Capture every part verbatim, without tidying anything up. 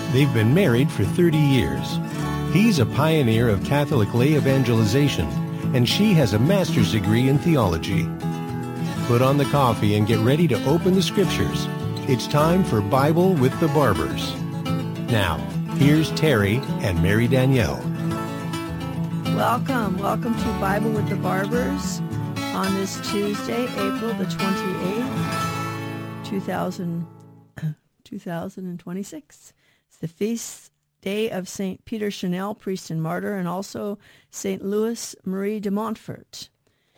They've been married for thirty years. He's a pioneer of Catholic lay evangelization, and she has a master's degree in theology. Put on the coffee and get ready to open the scriptures. It's time for Bible with the Barbers. Now, here's Terry and Mary Danielle. Welcome. Welcome to Bible with the Barbers on this Tuesday, April the twenty-eighth, two thousand, two thousand twenty-six. It's the feast day of Saint Peter Chanel, priest and martyr, and also Saint Louis Marie de Montfort.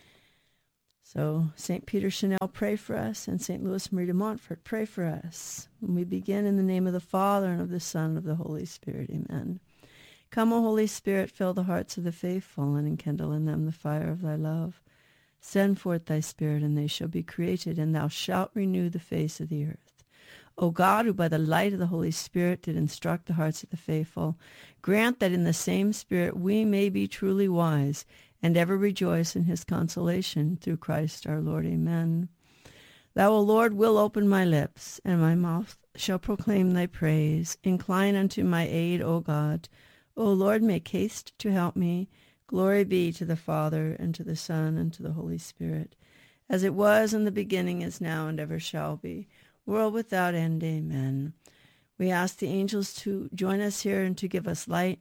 So Saint Peter Chanel, pray for us, and Saint Louis Marie de Montfort, pray for us. And we begin in the name of the Father, and of the Son, and of the Holy Spirit. Amen. Come, O Holy Spirit, fill the hearts of the faithful, and enkindle in them the fire of thy love. Send forth thy Spirit, and they shall be created, and thou shalt renew the face of the earth. O God, who by the light of the Holy Spirit did instruct the hearts of the faithful, grant that in the same Spirit we may be truly wise, and ever rejoice in his consolation, through Christ our Lord. Amen. Thou, O Lord, will open my lips, and my mouth shall proclaim thy praise. Incline unto my aid, O God. O Lord, make haste to help me. Glory be to the Father, and to the Son, and to the Holy Spirit, as it was in the beginning, is now, and ever shall be, world without end. Amen. We ask the angels to join us here and to give us light.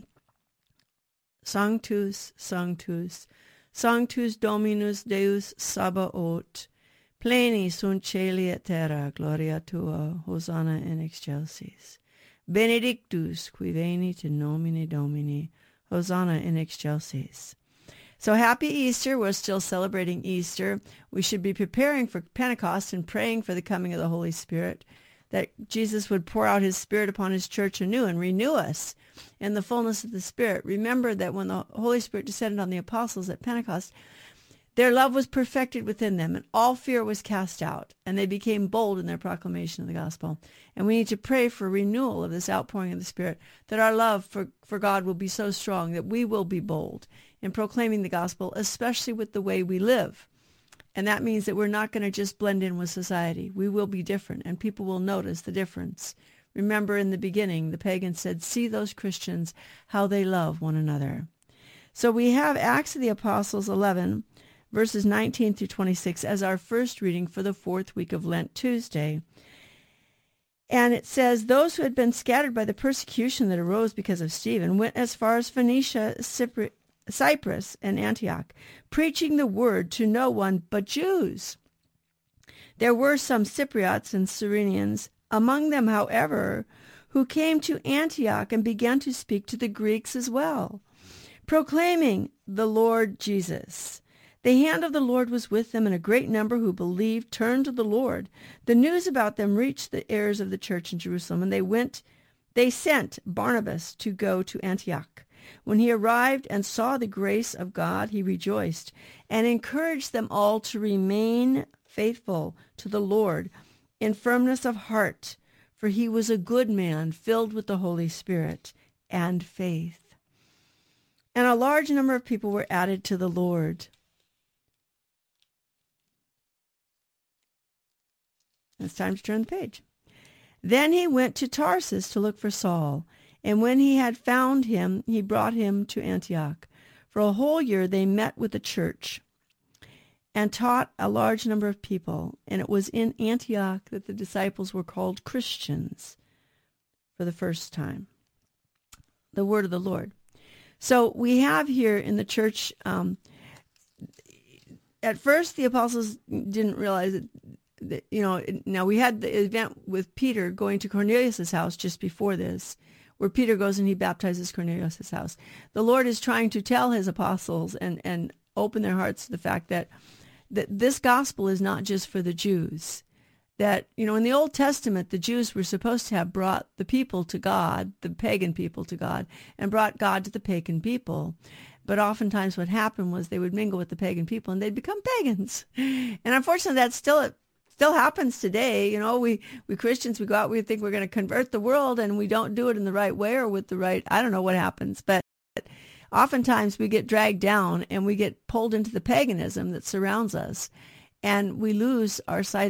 Sanctus, Sanctus, Sanctus Dominus Deus Sabaoth, pleni sunt caeli et terra, gloria tua, Hosanna in excelsis. Benedictus qui venit in nomine Domini, Hosanna in excelsis. So happy Easter. We're still celebrating Easter. We should be preparing for Pentecost and praying for the coming of the Holy Spirit, that Jesus would pour out his Spirit upon his church anew and renew us in the fullness of the Spirit. Remember that when the Holy Spirit descended on the apostles at Pentecost, their love was perfected within them, and all fear was cast out, and they became bold in their proclamation of the gospel. And we need to pray for renewal of this outpouring of the Spirit, that our love for, for God will be so strong that we will be bold in proclaiming the gospel, especially with the way we live. And that means that we're not going to just blend in with society. We will be different, and people will notice the difference. Remember, in the beginning, the pagans said, see those Christians, how they love one another. So we have Acts of the Apostles eleven, verses nineteen through twenty-six, as our first reading for the fourth week of Lent, Tuesday. And it says, those who had been scattered by the persecution that arose because of Stephen went as far as Phoenicia, Cypri- Cyprus, and Antioch, preaching the word to no one but Jews. There were some Cypriots and Cyrenians among them, however, who came to Antioch and began to speak to the Greeks as well, proclaiming the Lord Jesus. The hand of the Lord was with them, and a great number who believed turned to the Lord. The news about them reached the ears of the church in Jerusalem, and they went, they sent Barnabas to go to Antioch. When he arrived and saw the grace of God, he rejoiced and encouraged them all to remain faithful to the Lord in firmness of heart, for he was a good man, filled with the Holy Spirit and faith. And a large number of people were added to the Lord. It's time to turn the page. Then he went to Tarsus to look for Saul, and when he had found him, he brought him to Antioch. For a whole year they met with the church and taught a large number of people, and it was in Antioch that the disciples were called Christians for the first time. The word of the Lord. So we have here in the church, um, at first the apostles didn't realize that, that, you know, now we had the event with Peter going to Cornelius' house just before this, where Peter goes and he baptizes Cornelius' house. The Lord is trying to tell his apostles and, and open their hearts to the fact that, that this gospel is not just for the Jews. That, you know, in the Old Testament, the Jews were supposed to have brought the people to God, the pagan people to God, and brought God to the pagan people. But oftentimes what happened was they would mingle with the pagan people and they'd become pagans. And unfortunately, that's still still happens today. You know, we, we Christians, we go out, we think we're going to convert the world, and we don't do it in the right way or with the right, I don't know what happens, but oftentimes we get dragged down and we get pulled into the paganism that surrounds us, and we lose our sight of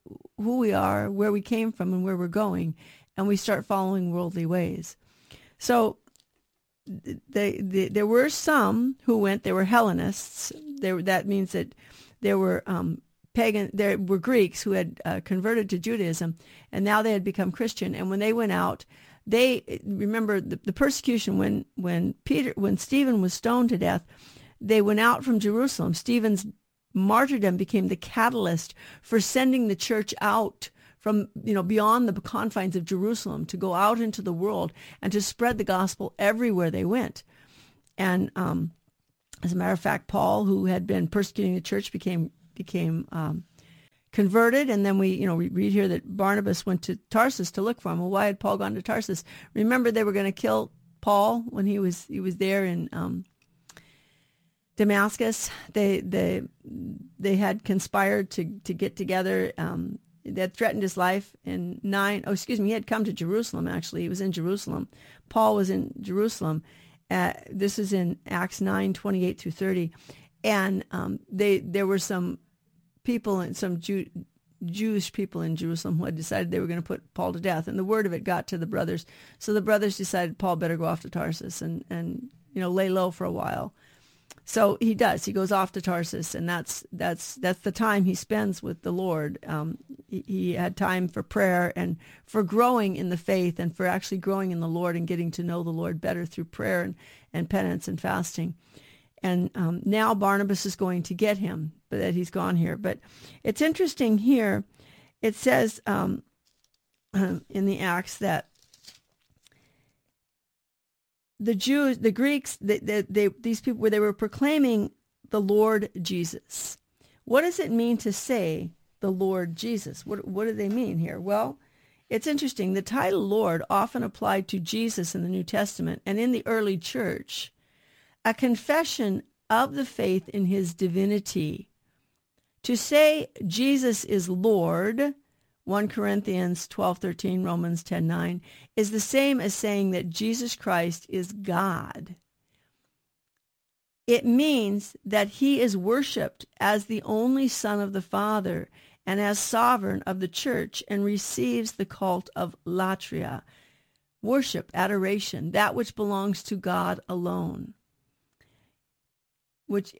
who we are, where we came from, and where we're going, and we start following worldly ways. So they, they, there were some who went, they were Hellenists. They were, that means that there were um, pagan, there were Greeks who had uh, converted to Judaism, and now they had become Christian. And when they went out, they, remember the, the persecution when, when Peter, when Stephen was stoned to death, they went out from Jerusalem. Stephen's martyrdom became the catalyst for sending the church out from, you know, beyond the confines of Jerusalem to go out into the world and to spread the gospel everywhere they went. And um, as a matter of fact, Paul, who had been persecuting the church, became became um, converted. And then we, you know, we read here that Barnabas went to Tarsus to look for him. Well, why had Paul gone to Tarsus? Remember, they were going to kill Paul when he was he was there in um, Damascus. They they they had conspired to to get together. Um, that threatened his life in nine, oh, excuse me, he had come to Jerusalem, actually. He was in Jerusalem. Paul was in Jerusalem. Uh, this is in Acts nine, twenty-eight through thirty. And um, they there were some people, and some Jew, Jewish people in Jerusalem who had decided they were going to put Paul to death. And the word of it got to the brothers. So the brothers decided Paul better go off to Tarsus and, and you know, lay low for a while. So he does. He goes off to Tarsus, and that's that's that's the time he spends with the Lord. Um, he, he had time for prayer and for growing in the faith, and for actually growing in the Lord and getting to know the Lord better through prayer and, and penance and fasting. And um, now Barnabas is going to get him, but that he's gone here. But it's interesting here. It says um, in the Acts that the Jews, the Greeks, they, they, they, these people, where they were proclaiming the Lord Jesus. What does it mean to say the Lord Jesus? What, what do they mean here? Well, it's interesting. The title Lord often applied to Jesus in the New Testament and in the early church, a confession of the faith in his divinity. To say Jesus is Lord, First Corinthians twelve thirteen, Romans ten nine, is the same as saying that Jesus Christ is God. It means that he is worshipped as the only Son of the Father and as sovereign of the church, and receives the cult of latria, worship, adoration, that which belongs to God alone. Which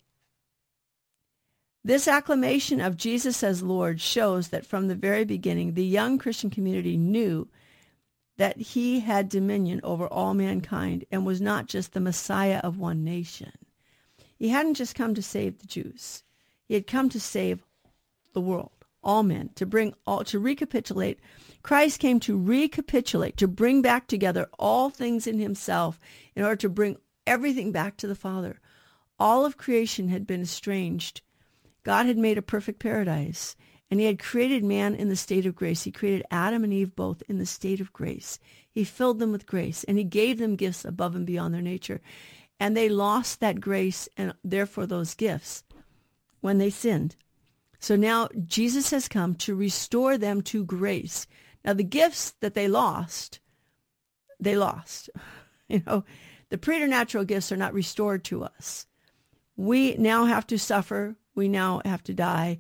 This acclamation of Jesus as Lord shows that from the very beginning, the young Christian community knew that he had dominion over all mankind and was not just the Messiah of one nation. He hadn't just come to save the Jews. He had come to save the world, all men, to bring all, to recapitulate. Christ came to recapitulate, to bring back together all things in himself in order to bring everything back to the Father. All of creation had been estranged. God had made a perfect paradise, and he had created man in the state of grace. He created Adam and Eve both in the state of grace. He filled them with grace, and he gave them gifts above and beyond their nature. And they lost that grace and therefore those gifts when they sinned. So now Jesus has come to restore them to grace. Now the gifts that they lost, they lost. You know, the preternatural gifts are not restored to us. We now have to suffer. We now have to die.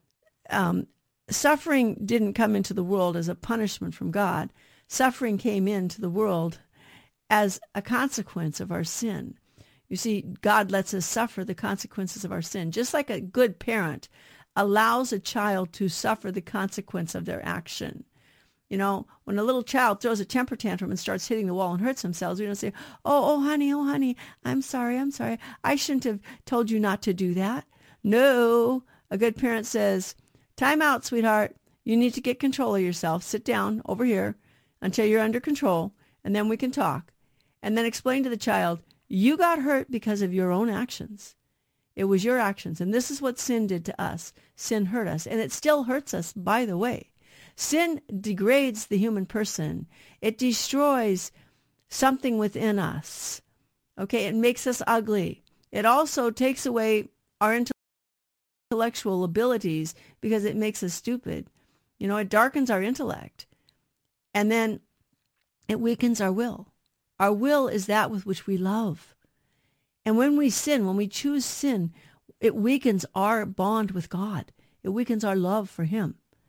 Um, suffering didn't come into the world as a punishment from God. Suffering came into the world as a consequence of our sin. You see, God lets us suffer the consequences of our sin. Just like a good parent allows a child to suffer the consequence of their action. You know, when a little child throws a temper tantrum and starts hitting the wall and hurts themselves, we don't say, oh, oh, honey, oh, honey, I'm sorry, I'm sorry. I shouldn't have told you not to do that. No, a good parent says, time out, sweetheart. You need to get control of yourself. Sit down over here until you're under control, and then we can talk. And then explain to the child, you got hurt because of your own actions. It was your actions. And this is what sin did to us. Sin hurt us. And it still hurts us, by the way. Sin degrades the human person. It destroys something within us. Okay, it makes us ugly. It also takes away our intellectual abilities because it makes us stupid. You know, it darkens our intellect. And then it weakens our will. Our will is that with which we love. And when we sin, when we choose sin, it weakens our bond with God. It weakens our love for him.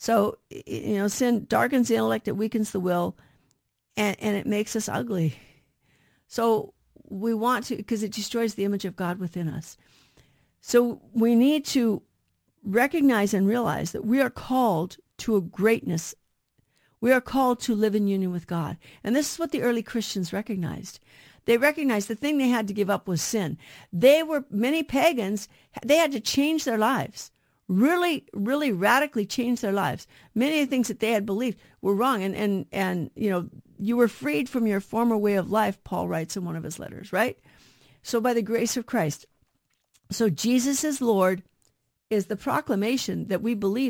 So, you know, sin darkens the intellect, it weakens the will, and, and it makes us ugly. So we want to, because it destroys the image of God within us. So we need to recognize and realize that we are called to a greatness. We are called to live in union with God. And this is what the early Christians recognized. They recognized the thing they had to give up was sin. They were, many pagans, they had to change their lives. Really, really radically change their lives. Many of the things that they had believed were wrong. And, and, and, you know, you were freed from your former way of life, Paul writes in one of his letters, right? So by the grace of Christ. So Jesus is Lord is the proclamation that we believe